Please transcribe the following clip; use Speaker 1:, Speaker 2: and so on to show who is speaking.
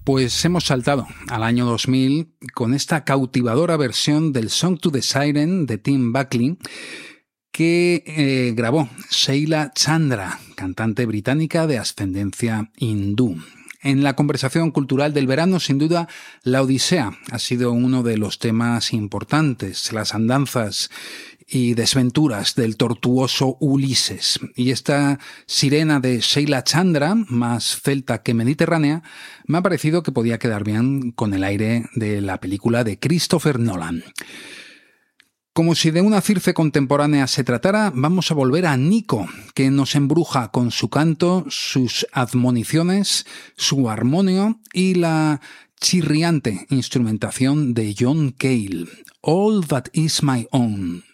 Speaker 1: Pues hemos saltado al año 2000 con esta cautivadora versión del Song to the Siren de Tim Buckley que grabó Sheila Chandra, cantante británica de ascendencia hindú. En la conversación cultural del verano, sin duda, la Odisea ha sido uno de los temas importantes, las andanzas y desventuras del tortuoso Ulises. Y esta sirena de Sheila Chandra, más celta que mediterránea, me ha parecido que podía quedar bien con el aire de la película de Christopher Nolan. Como si de una Circe contemporánea se tratara, vamos a volver a Nico, que nos embruja con su canto, sus admoniciones, su armonio y la chirriante instrumentación de John Cale. All That Is My Own.